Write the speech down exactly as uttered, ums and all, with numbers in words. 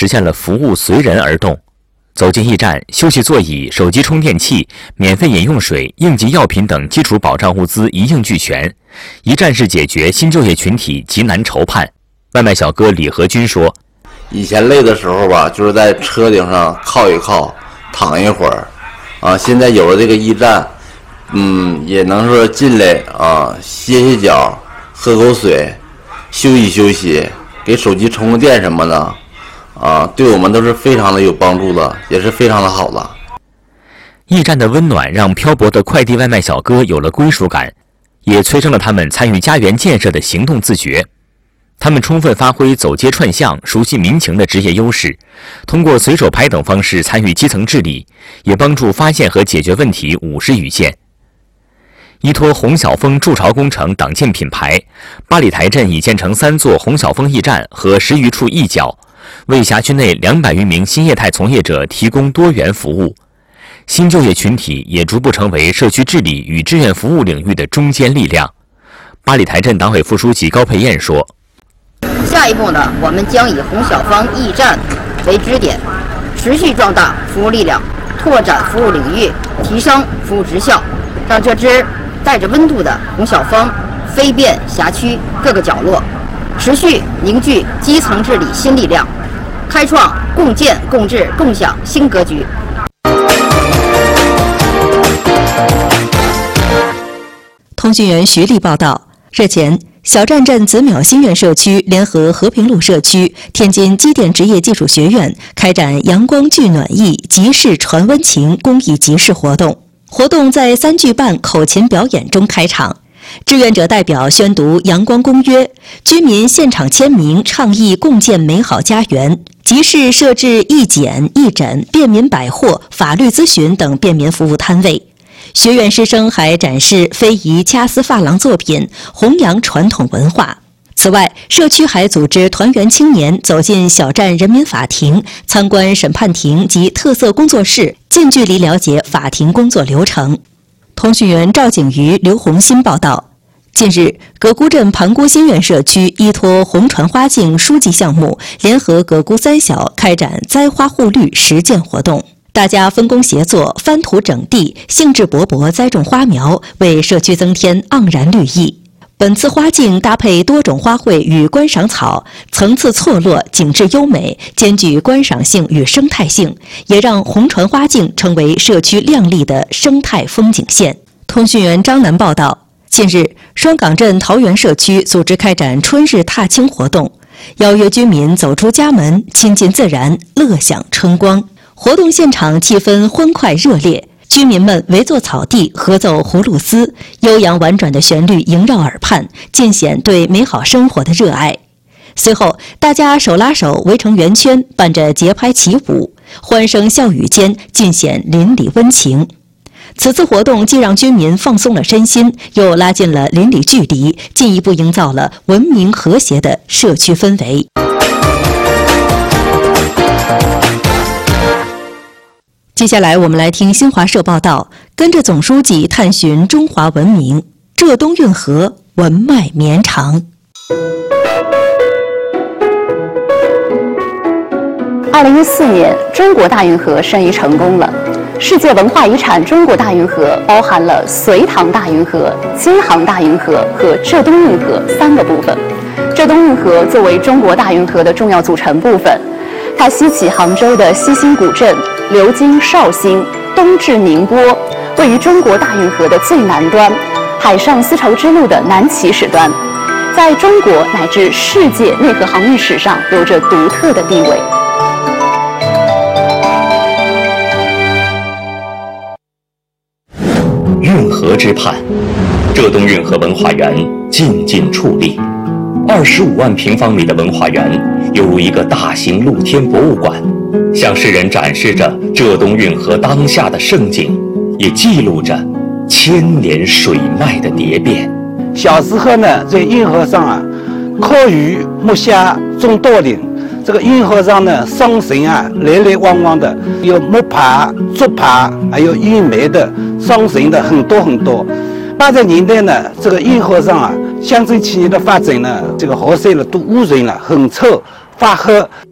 实现了服务随人而动。走进驿站，休息座椅、手机充电器、免费饮用水、应急药品等基础保障物资一应俱全，一站式解决新就业群体急难愁盼。外卖小哥李和军说：“ 以前累的时候吧，就是在车顶上靠一靠，躺一会儿，啊，现在有了这个驿站，嗯，也能说进来啊，歇歇脚，喝口水，休息休息，给手机充个电什么的。”啊，对我们都是非常的有帮助的，也是非常的好的。 驿站的温暖让漂泊的快递外卖小哥有了归属感，也催生了他们参与家园建设的行动自觉。他们充分发挥走街串巷、熟悉民情的职业优势，通过随手拍等方式参与基层治理，也帮助发现和解决问题五十余件。依托洪晓峰筑巢工程党建品牌，八里台镇已建成三座洪晓峰驿站和十余处驿角，为辖区内两百余名新业态从业者提供多元服务，新就业群体也逐步成为社区治理与志愿服务领域的中坚力量。八里台镇党委副书记高佩燕说：“ 下一步呢，我们将以洪晓峰驿站为支点，持续壮大服务力量，拓展服务领域，提升服务质效，让这支带着温度的洪晓峰飞遍辖区各个角落，持续凝聚基层治理新力量，开创共建共治共享新格局。” 通讯员徐丽报道，日前，小站镇子淼新苑社区联合和平路社区、天津机电职业技术学院开展阳光聚暖意集市传温情公益集市活动。活动在三句半口琴表演中开场，志愿者代表宣读《阳光公约》，居民现场签名倡议共建美好家园。集市设置义检、义诊、便民百货、法律咨询等便民服务摊位。学院师生还展示非遗掐丝珐琅作品，弘扬传统文化。此外，社区还组织团员青年走进小站人民法庭，参观审判庭及特色工作室，近距离了解法庭工作流程。通讯员赵景瑜、刘红新报道，近日，葛沽镇盘沽新苑社区依托红传花径书记项目，联合葛沽三小开展栽花护绿实践活动。大家分工协作，翻土整地，兴致勃勃栽种花苗，为社区增添盎然绿意。本次花径搭配多种花卉与观赏草，层次错落，景致优美，兼具观赏性与生态性，也让红传花径成为社区亮丽的生态风景线。通讯员张楠报道，近日，双港镇桃园社区组织开展春日踏青活动，邀约居民走出家门，亲近自然，乐享春光。活动现场气氛欢快热烈，居民们围坐草地，合奏葫芦丝，悠扬婉转的旋律萦绕耳畔，尽显对美好生活的热爱。随后，大家手拉手围成圆圈，伴着节拍起舞，欢声笑语间尽显邻里温情。此次活动既让居民放松了身心，又拉近了邻里距离，进一步营造了文明和谐的社区氛围。接下来我们来听新华社报道，跟着总书记探寻中华文明，浙东运河文脉绵长。 二零一四年，中国大运河申遗成功了。世界文化遗产中国大运河包含了隋唐大运河、京杭大运河和浙东运河三个部分。浙东运河作为中国大运河的重要组成部分，它西起杭州的西兴古镇，流经绍兴，东至宁波，位于中国大运河的最南端，海上丝绸之路的南起始端，在中国乃至世界内河航运史上有着独特的地位。 运河之畔，浙东运河文化园静静矗立。二十五万平方米的文化园，犹如一个大型露天博物馆，向世人展示着浙东运河当下的盛景，也记录着千年水脉的蝶变。 小时候呢，在运河上啊，靠鱼、木虾、种稻林。这个运河上呢，商船啊来来往往的，有木耙、竹耙，还有运煤的商船的很多很多。八十年代呢，这个运河上啊，乡镇企业的发展呢，这个河水呢都污染了，很臭发黑。